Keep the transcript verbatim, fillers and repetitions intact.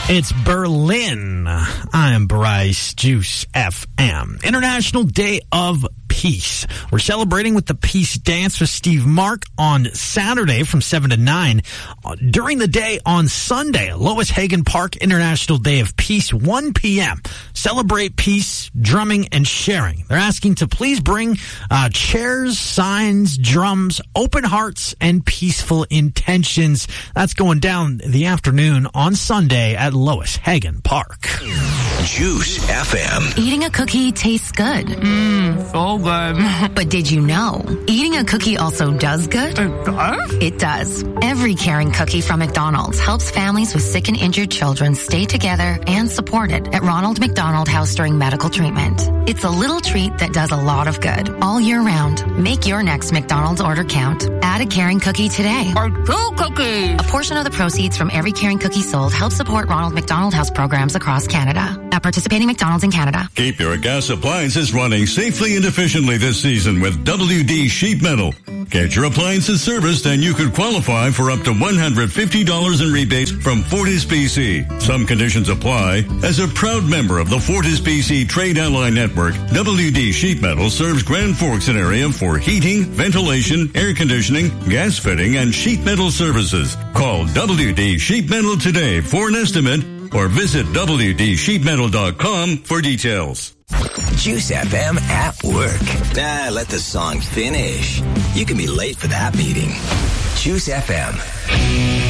It's Berlin. I am Bryce, Juice F M. International Day of Peace. We're celebrating with the Peace Dance with Steve Mark on Saturday from seven to nine. During the day on Sunday, Lois Hagen Park International Day of Peace, one p.m. Celebrate peace, drumming, and sharing. They're asking to please bring uh, chairs, signs, drums, open hearts, and peaceful intentions. That's going down the afternoon on Sunday at Lois Hagen Park. Juice F M. Eating a cookie tastes good. Mmm, so good. But did you know, eating a cookie also does good? It does? It does. Every caring cookie from McDonald's helps families with sick and injured children stay together and supported at Ronald McDonald House during medical treatment. It's a little treat that does a lot of good all year round. Make your next McDonald's order count. Add a caring cookie today. Or two cookies. A portion of the proceeds from every caring cookie sold helps support Ronald McDonald House programs across Canada. At participating McDonald's in Canada. Keep your gas appliances running safely and efficiently this season with W D Sheet Metal. Get your appliances serviced and you could qualify for up to one hundred fifty dollars in rebates from Fortis B C. Some conditions apply. As a proud member of the Fortis B C Trade Ally Network, W D Sheet Metal serves Grand Forks and area for heating, ventilation, air conditioning, gas fitting, and sheet metal services. Call W D Sheet Metal today for an estimate or visit W D sheet metal dot com for details. Juice F M at work. Nah, let the song finish. You can be late for that meeting. Juice F M.